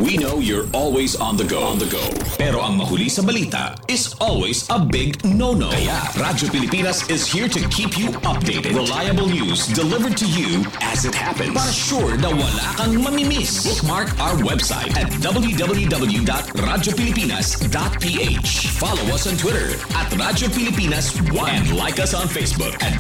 We know you're always on the go. Pero ang mahuli sa balita is always a big no-no. Kaya Radyo Pilipinas is here to keep you updated. Reliable news delivered to you as it happens. Para sure na wala kang mamimiss. Bookmark our website at www.radiopilipinas.ph. Follow us on Twitter at Radyo Pilipinas 1 and like us on Facebook at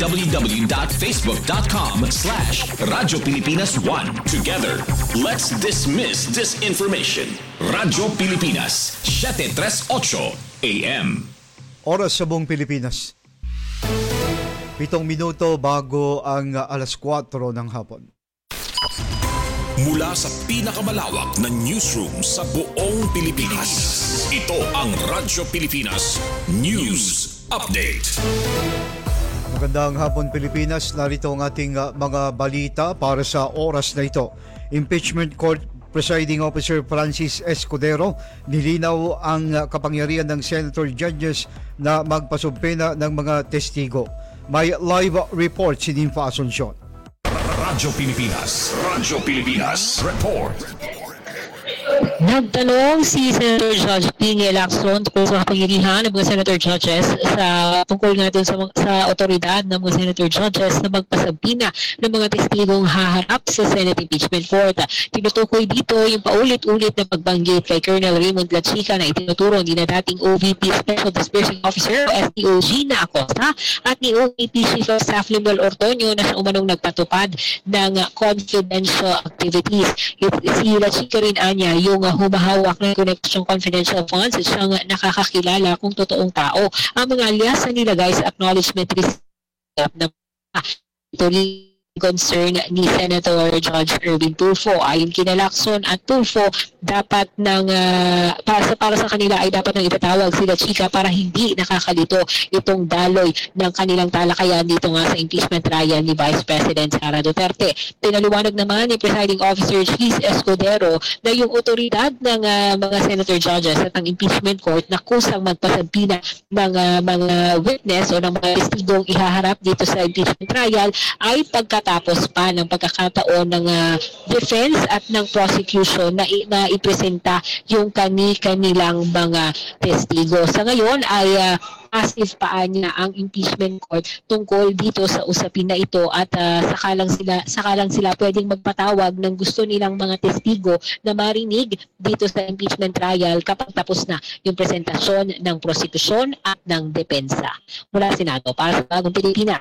www.facebook.com/Radyo Pilipinas 1. Together, let's dismiss disinformation. Radyo Pilipinas, 738 AM. Oras sa buong Pilipinas. 7 minuto bago ang alas 4 ng hapon. Mula sa pinakamalawak na newsroom sa buong Pilipinas. Ito ang Radyo Pilipinas News Update. Magandang hapon Pilipinas. Narito ang ating mga balita para sa oras na ito. Impeachment Court Presiding Officer Francis Escudero nilinaw ang kapangyarihan ng senator judges na magpasumpena ng mga testigo. May live report si Ninfa Asuncion. Radyo Pilipinas Report. Nagtanong si Senator Judge Ping Lacson tungkol sa kapangyarihan ng mga Senator Judges tungkol nga dun sa otoridad ng mga Senator Judges na magpasampina ng mga testigong haharap sa Senate Impeachment Court. Tinutukoy dito yung paulit-ulit na pagbanggit kay Colonel Raymond Lachica na itinuturo ni na dating OVP Special Disbursing Officer o SDO Gina Acosta at ni OVP Chief of Staff Limuel Ortonio na siya umanong nagpatupad ng confidential activities. Si Lachica rin anya yung humahawak ng koneksyon confidential funds at siyang nakakakilala kung totoong tao. Ang mga alias na nilagay sa acknowledgement receipt na concern ni Senator Judge Erwin Tulfo. Ayon kina Lacson at Tulfo, dapat para sa kanila ay dapat nang itatawag sila Chika para hindi nakakalito itong daloy ng kanilang talakayan dito nga sa impeachment trial ni Vice President Sara Duterte. Pinaliwanag naman ni Presiding Officer Chis Escudero na yung otoridad ng mga Senator Judges at ng impeachment court na kusang magpasampina ng mga witness o ng mga testigong ihaharap dito sa impeachment trial ay pagkatapos pa ng pagkakataon ng defense at ng prosecution na ipresenta yung kanilang mga testigo. Sa ngayon ay passive pa niya ang impeachment court tungkol dito sa usapin na ito at sakalang sila pwedeng magpatawag ng gusto nilang mga testigo na marinig dito sa impeachment trial kapag tapos na yung presentasyon ng prosecution at ng depensa. Mula Senado para sa Bagong Pilipinas.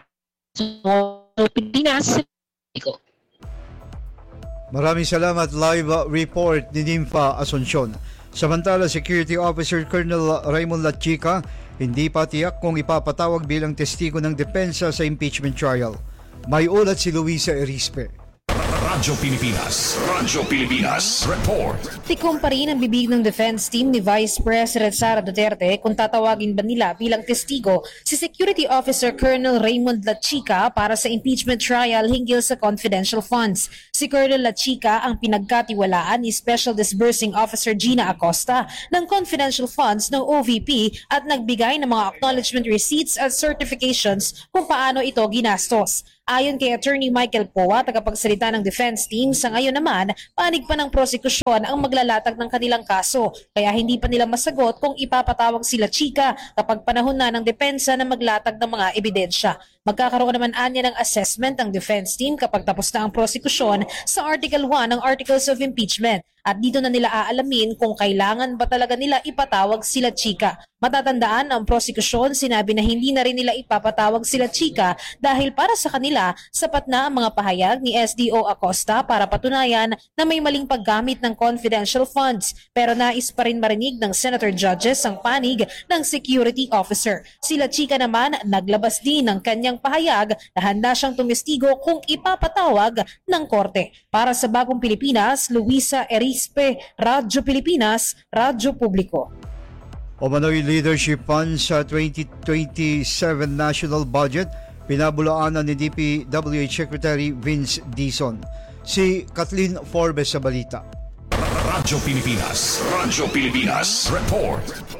Maraming salamat. Live report ni Ninfa Asuncion. Samantala, Security Officer Colonel Raymond Lachica hindi pa tiyak kung ipapatawag bilang testigo ng depensa sa impeachment trial. May ulat si Luisa Erispe. Radyo Pilipinas Report. Tikom pa rin ang bibig ng defense team ni Vice President Sara Duterte kung tatawagin ba nila bilang testigo si Security Officer Colonel Raymond Lachica para sa impeachment trial hinggil sa confidential funds. Si Colonel Lachica ang pinagkatiwalaan ni Special Disbursing Officer Gina Acosta ng confidential funds ng OVP at nagbigay ng mga acknowledgement receipts at certifications kung paano ito ginastos. Ayon kay Attorney Michael Poa, tagapagsalita ng defense team, sa ngayon naman, panig pa ng prosekusyon ang maglalatag ng kanilang kaso. Kaya hindi pa nila masagot kung ipapatawag sila Chika kapag panahon na ng depensa na maglatag ng mga ebidensya. Magkakaroon naman anya ng assessment ang defense team kapag tapos na ang prosekusyon sa Article 1 ng Articles of Impeachment. At dito na nila aalamin kung kailangan ba talaga nila ipatawag sila Chika. Matatandaan ang prosekusyon, sinabi na hindi na rin nila ipapatawag sila Chika dahil para sa kanila, sapat na ang mga pahayag ni SDO Acosta para patunayan na may maling paggamit ng confidential funds. Pero nais pa rin marinig ng Senator Judges ang panig ng security officer. Sila Chika naman naglabas din ng kanyang pahayag na handa siyang tumestigo kung ipapatawag ng korte. Para sa Bagong Pilipinas, Luisa Erispe, Radyo Pilipinas, Radyo Publiko. Umano'y leadership fund sa 2027 national budget, pinabulaanan ni DPWH Secretary Vince Dizon. Si Kathleen Forbes sa balita. Radyo Pilipinas Report.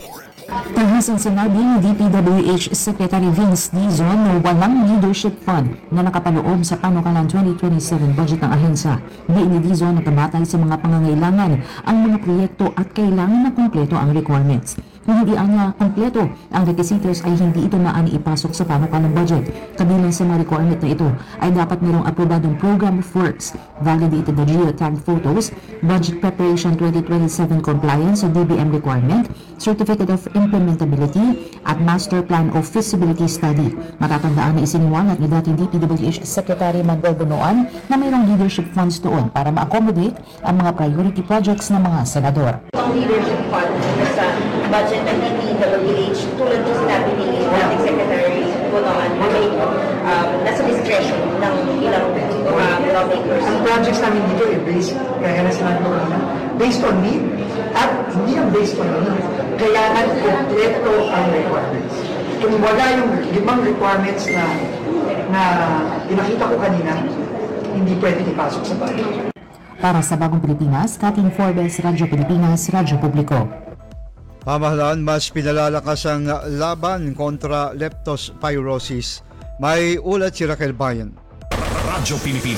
Tahas ang sinabi ni DPWH Secretary Vince Dizon na walang leadership fund na nakapaloob sa panukalang 2027 budget ng ahensya. Di ni Dizon nakabatay sa mga pangangailangan ang mga proyekto at kailangan na kumpleto ang requirements. Kung hindi anya kumpleto ang requisitos ay hindi ito maani ipasok sa panukalang budget. Kabilang sa mga requirement na ito ay dapat mayroong aprobadong program of works, validated na geotag photos, budget preparation 2027 compliance sa DBM requirement, certificate of implementability at master plan of feasibility study. Matatandaan na isiniwalat ni dating DPWH Secretary Manuel Bunoan na mayroong leadership funds doon para ma-accommodate ang mga priority projects ng mga senador. Ang leadership fund sa budget ng DPWH, tulad ng sinabi ni dating Secretary Bunoan, may nasa discretion ng ilang lawmakers. Ang projects namin dito ay based, kaya na sinabi ko kanina, based on need at hindi ang based on need. Kailangan kompleto ang requirements. Kung wala yung 5 requirements na pinakita ko kanina, hindi pwede ipasok sa budget. Para sa Bagong Pilipinas, Kathleen Forbes, Radyo Pilipinas, Radyo Publiko. Pamahalaan mas pinalalakas ang laban kontra leptospirosis. May ulat si Raquel Bayan. Radyo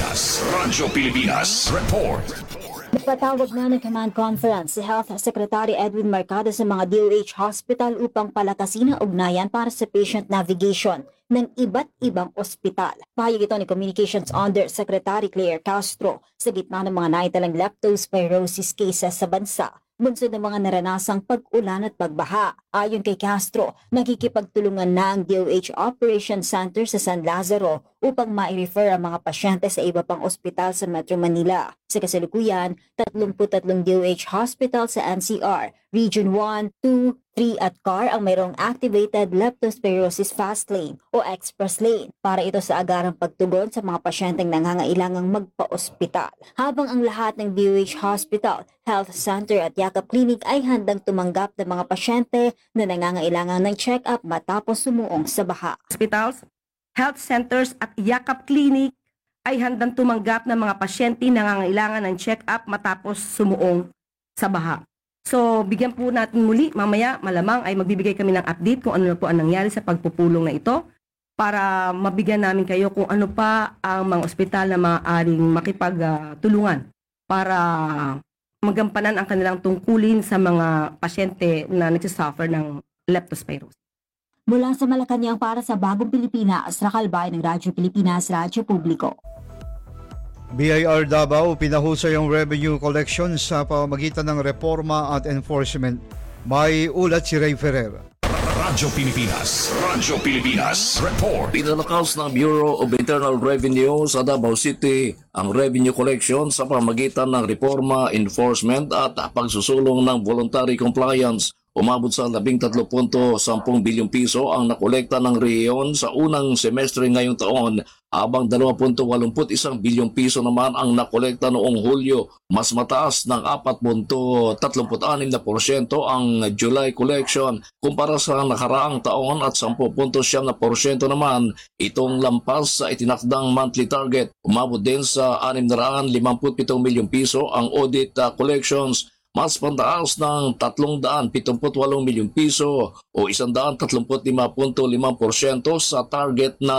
Pilipinas Report. Nagpatawag na ng command conference si Health Secretary Edwin Mercado sa mga DOH hospital upang palakasin ang ugnayan para sa patient navigation ng iba't ibang ospital. Pahayag ito ni Communications Undersecretary Claire Castro sa gitna ng mga naitalang leptospirosis cases sa bansa, bunsod ng mga naranasang pag-ulan at pagbaha. Ayon kay Castro, nakikipagtulungan na ang DOH Operation Center sa San Lazaro upang ma-refer ang mga pasyente sa iba pang ospital sa Metro Manila. Sa kasalukuyan, 33 DOH hospital sa NCR, Region 1, 2, 3 at CAR ang mayroong activated leptospirosis fast lane o express lane para ito sa agarang pagtugon sa mga pasyenteng nangangailangang magpa-ospital. Habang ang lahat ng DOH hospital, health center at yakap clinic ay handang tumanggap ng mga pasyente na nangangailangan ng check-up matapos sumuong sa baha. Hospitals, health centers at yakap clinic ay handang tumanggap ng mga pasyente na nangangailangan ng check-up matapos sumuong sa baha. So, bigyan po natin muli, mamaya malamang ay magbibigay kami ng update kung ano na po ang nangyari sa pagpupulong na ito para mabigyan namin kayo kung ano pa ang mga ospital na maaaring makipagtulungan para magampanan ang kanilang tungkulin sa mga pasyente na nagsasuffer ng leptospirosis. Mula sa Malacanang para sa Bagong Pilipinas, Raquel Bayan ng Radyo Pilipinas, Radyo Publiko. BIR Davao pinahusay ang revenue collection sa pamamagitan ng reforma at enforcement. May ulat si Ray Ferrer. Radyo Pilipinas Report. Pinalakas ng Bureau of Internal Revenue sa Davao City ang revenue collection sa pamamagitan ng reforma, enforcement at pagsusulong ng voluntary compliance. Umabot sa 13.10 bilyong piso ang nakolekta ng rehiyon sa unang semestre ngayong taon, habang 2.81 bilyong piso naman ang nakolekta noong Hulyo. Mas mataas ng 4.36% ang July collection kumpara sa nakaraang taon at 10.7% naman itong lampas sa itinakdang monthly target. Umabot din sa 657 milyong piso ang audit collections, mas pantaas ng 378 milyong piso o 135.5% sa target na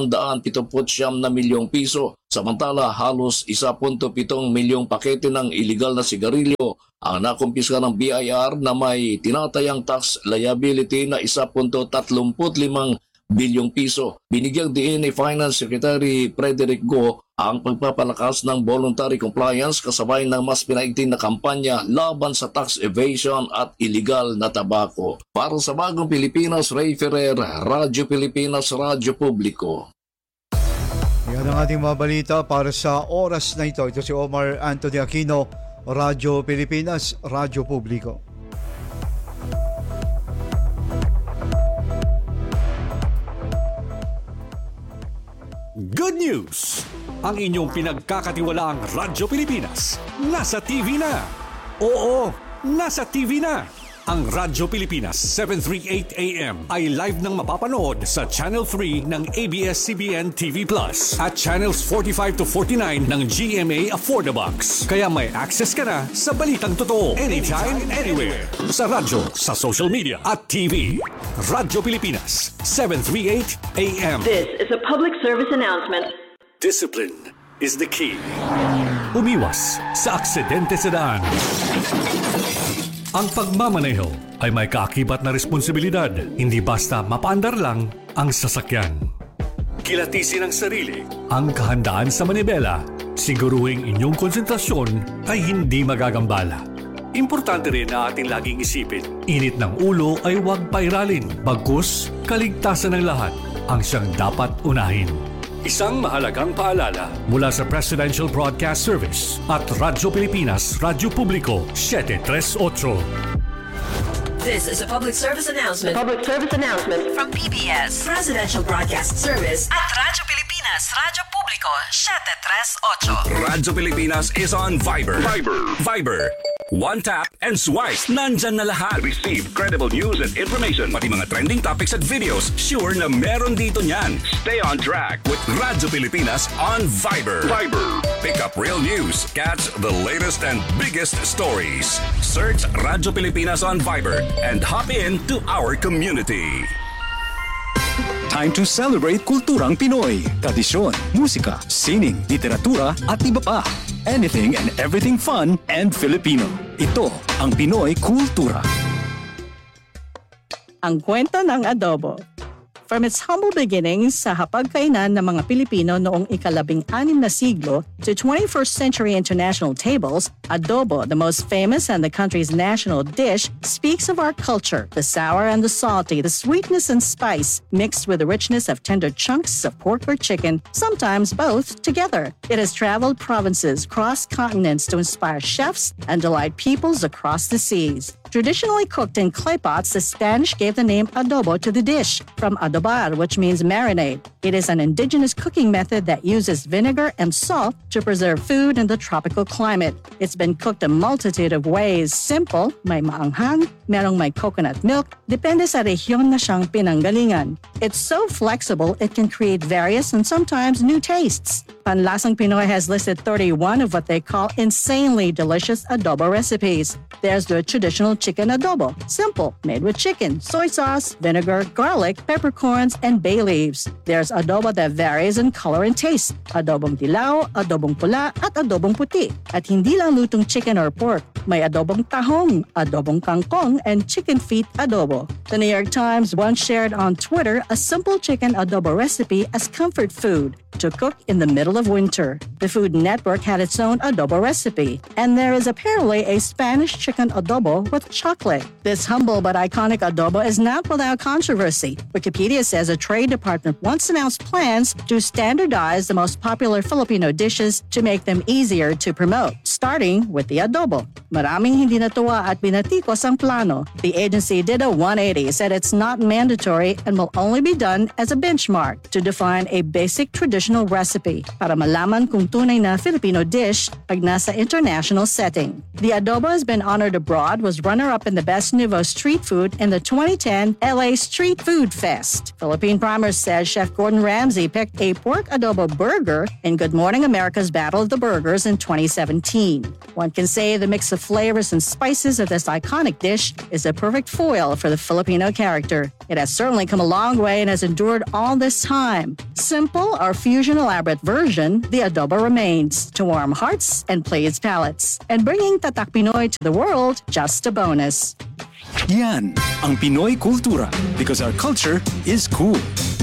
279 na milyong piso. Samantala, halos 1.7 milyong pakete ng iligal na sigarilyo ang nakumpiska ng BIR na may tinatayang tax liability na 1.35 bilyong piso. Binigyang diin ni Finance Secretary Frederick Go ang pagpapalakas ng voluntary compliance kasabay ng mas pinaigting na kampanya laban sa tax evasion at illegal na tabako. Para sa Bagong Pilipinas, Ray Ferrer, Radyo Pilipinas, Radyo Publiko. Yan ang ating mga balita para sa oras na ito. Ito si Omar Anthony Aquino, Radyo Pilipinas, Radyo Publiko. Good news! Ang inyong pinagkakatiwalaang Radyo Pilipinas nasa TV na. Oo, nasa TV na. Ang Radyo Pilipinas 738 AM ay live nang mapapanood sa Channel 3 ng ABS-CBN TV Plus at Channels 45 to 49 ng GMA Affordabox. Kaya may access ka na sa balitang totoo anytime, anywhere. Sa radyo, sa social media at TV. Radyo Pilipinas 738 AM. This is a public service announcement. Discipline is the key. Umiwas sa aksidente sa daan. Ang pagmamaneho ay may kaakibat na responsibilidad, hindi basta mapaandar lang ang sasakyan. Kilatisin ang sarili, ang kahandaan sa manibela, siguruhing inyong konsentrasyon ay hindi magagambala. Importante rin na ating laging isipin, init ng ulo ay huwag pairalin, bagkus kaligtasan ng lahat ang siyang dapat unahin. Isang mahalagang paalala mula sa Presidential Broadcast Service at Radyo Pilipinas, Radyo Publiko 738. This is a public service announcement. Public service announcement From PBS, Presidential Broadcast Service at Radyo Pilipinas, Radyo Publiko 738. Radyo Pilipinas is on Viber. Viber. One tap and swipe. Nandyan na lahat. Receive credible news and information. Pati mga trending topics at videos. Sure na meron dito niyan. Stay on track with Radyo Pilipinas on Viber. Pick up real news. Catch the latest and biggest stories. Search Radyo Pilipinas on Viber and hop in to our community. Time to celebrate kulturang Pinoy. Tradisyon, musika, sining, literatura at iba pa. Anything and everything fun and Filipino. Ito ang Pinoy Kultura. Ang kwento ng adobo. From its humble beginnings sa hapagkainan ng mga Pilipino noong ika-16 na siglo to 21st century international tables, adobo, the most famous and the country's national dish, speaks of our culture, the sour and the salty, the sweetness and spice, mixed with the richness of tender chunks of pork or chicken, sometimes both together. It has traveled provinces, crossed continents to inspire chefs and delight peoples across the seas. Traditionally cooked in clay pots, the Spanish gave the name adobo to the dish, from adobar, which means marinade. It is an indigenous cooking method that uses vinegar and salt to preserve food in the tropical climate. It's been cooked a multitude of ways. Simple, may maanghang, merong may coconut milk, depende sa rehiyon na siyang pinanggalingan. It's so flexible, it can create various and sometimes new tastes. Panlasang Pinoy has listed 31 of what they call insanely delicious adobo recipes. There's the traditional chicken adobo, simple, made with chicken, soy sauce, vinegar, garlic, peppercorns, and bay leaves. There's adobo that varies in color and taste, adobong dilaw, adobong pula, at adobong puti. At hindi lang lutong chicken or pork, may adobong tahong, adobong kangkong, and chicken feet adobo. The New York Times once shared on Twitter a simple chicken adobo recipe as comfort food to cook in the middle of winter. The Food Network had its own adobo recipe, and there is apparently a Spanish chicken adobo with chocolate. This humble but iconic adobo is not without controversy. Wikipedia says a trade department once announced plans to standardize the most popular Filipino dishes to make them easier to promote, starting with the adobo. Maraming hindi natuwa at binatikos ang plano. The agency did a 180, said it's not mandatory and will only be done as a benchmark to define a basic traditional recipe para malaman kung tunay na Filipino dish pag nasa international setting. The adobo has been honored abroad, was runner-up in the Best Nouveau Street Food in the 2010 LA Street Food Fest. Philippine Primer says Chef Gordon Ramsay picked a pork adobo burger in Good Morning America's Battle of the Burgers in 2017. One can say the mix of flavors and spices of this iconic dish is a perfect foil for the Filipino character. It has certainly come a long way and has endured all this time. Simple or fusion elaborate version, the adobo remains to warm hearts and please palates. And bringing Tatak Pinoy to the world, just a bonus. Yan ang Pinoy Kultura, because our culture is cool.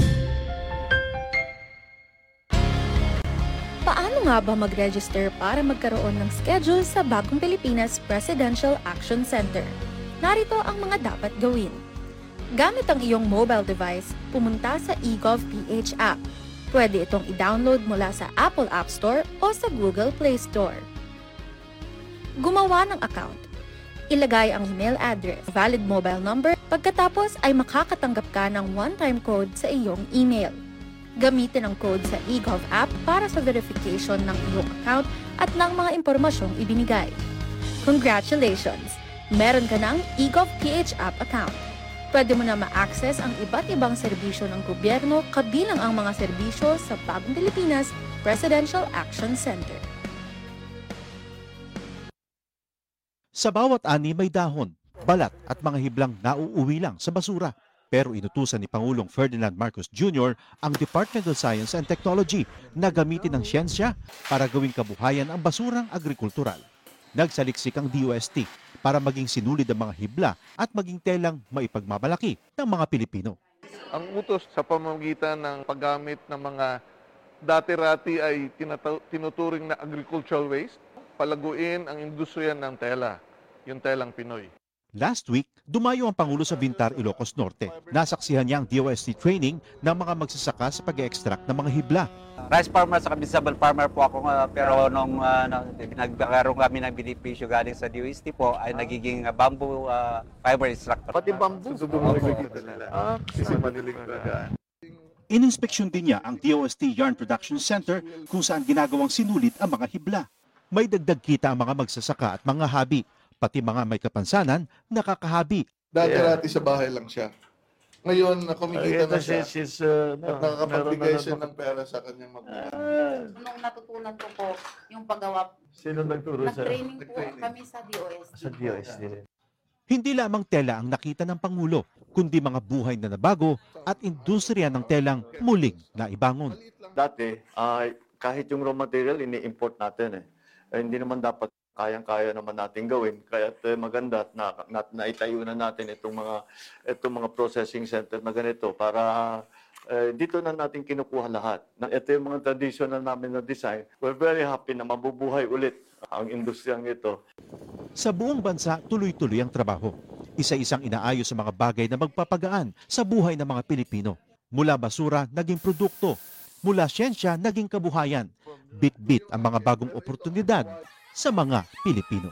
Paano nga ba mag-register para magkaroon ng schedule sa Bagong Pilipinas Presidential Action Center? Narito ang mga dapat gawin. Gamit ang iyong mobile device, pumunta sa eGovPH app. Pwede itong i-download mula sa Apple App Store o sa Google Play Store. Gumawa ng account. Ilagay ang email address, valid mobile number, pagkatapos ay makakatanggap ka ng one-time code sa iyong email. Gamitin ang code sa eGov app para sa verification ng iyong account at ng mga impormasyong ibinigay. Congratulations! meron ka ng eGovPH app account. Pwede mo na ma-access ang iba't ibang serbisyo ng gobyerno kabilang ang mga serbisyo sa Bagong Pilipinas Presidential Action Center. Sa bawat ani may dahon, balat at mga hiblang nauuwi lang sa basura. Pero inutusan ni Pangulong Ferdinand Marcos Jr. ang Department of Science and Technology na gamitin ang siyensya para gawing kabuhayan ang basurang agrikultural. Nagsaliksik ang DOST para maging sinulid ang mga hibla at maging telang maipagmamalaki ng mga Pilipino. Ang utos sa pamamagitan ng paggamit ng mga dati-rati ay tinuturing na agricultural waste, palaguin ang industriya ng tela, yung telang Pinoy. Last week, dumayo ang Pangulo sa Bintar, Ilocos Norte. Nasaksihan niya ang DOST training ng mga magsasaka sa pag-extract ng mga hibla. Rice farmer sa vegetable farmer po ako, pero nung nagkaroon kami ng benepisyo galing sa DOST po ay nagiging bamboo fiber extractor. Pati bamboo? Ininspeksyon din niya ang DOST Yarn Production Center kung saan ginagawang sinulit ang mga hibla. May dagdag kita ang mga magsasaka at mga habi. Pati mga may kapansanan, nakakahabi. Dati-rati sa bahay lang siya. Ngayon, kumikita na siya at nakakapagbigay siya ng pera sa kanyang magulang. Nung natutunan ko po yung paggawa, Sino nagturo sa? nag-training po kami sa DOST. Sa DOST din. Hindi lamang tela ang nakita ng Pangulo, kundi mga buhay na nabago at industriya ng telang muling naibangon. Dati, kahit yung raw material, ini-import natin hindi naman dapat kayang-kaya naman natin gawin. Kaya maganda na naitayo na natin itong mga processing center na ganito para dito na natin kinukuha lahat. Ito yung mga traditional namin na design. We're very happy na mabubuhay ulit ang industriyang ito. Sa buong bansa, tuloy-tuloy ang trabaho. Isa-isang inaayos sa mga bagay na magpapagaan sa buhay ng mga Pilipino. Mula basura, naging produkto. Mula siyensya, naging kabuhayan. Bit-bit ang mga bagong oportunidad sa mga Pilipino.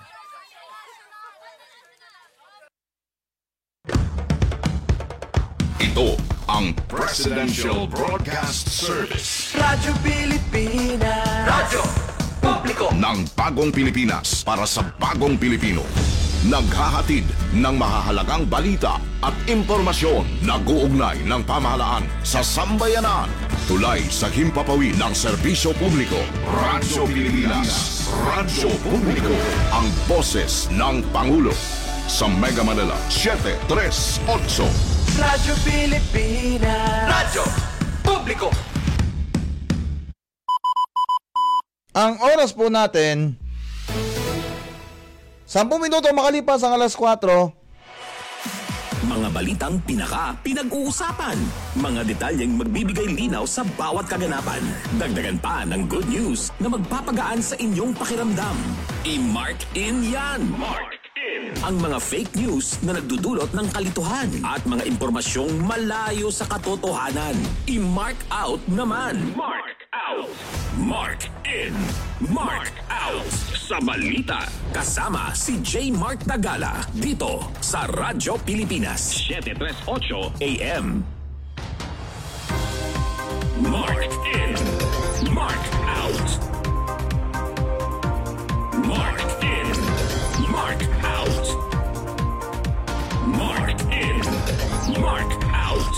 Ito ang Presidential Broadcast Service. Radyo Pilipinas. Radyo Publiko ng Bagong Pilipinas para sa Bagong Pilipino. Naghahatid ng mahahalagang balita at impormasyon na guugnay ng pamahalaan sa sambayanan. Tulay sa himpapawid ng serbisyo publiko. Radyo Pilipinas. Radyo Publiko. Ang boses ng Pangulo. Sa Mega Manila, 738. Radyo Pilipinas. Radyo Publiko. Ang oras po natin, 10 minuto makalipas ang alas 4. Mga balitang pinag-uusapan. Mga detalyeng magbibigay linaw sa bawat kaganapan. Dagdagan pa ng good news na magpapagaan sa inyong pakiramdam. I-mark in yan. Mark in. Ang mga fake news na nagdudulot ng kalituhan at mga impormasyong malayo sa katotohanan. I-mark out naman. Mark out. Mark in. Mark out. Sa balita, kasama si J. Mark Tagala dito sa Radyo Pilipinas 738 AM. Mark in. Mark out. Mark in. Mark out. Mark in. Mark out.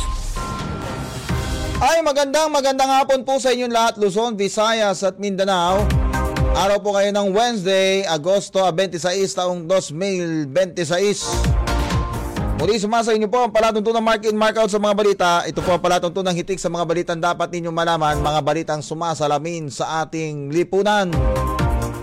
Ay magandang hapon po sa inyong lahat, Luzon, Visayas at Mindanao. Araw po kayo ng Wednesday, Agosto 26, taong 2026. Muli sumasa inyo po ang palatuntunang mark in, mark out sa mga balita. Ito po ang palatuntunang hitik sa mga balitang dapat ninyong malaman, mga balitang sumasalamin sa ating lipunan.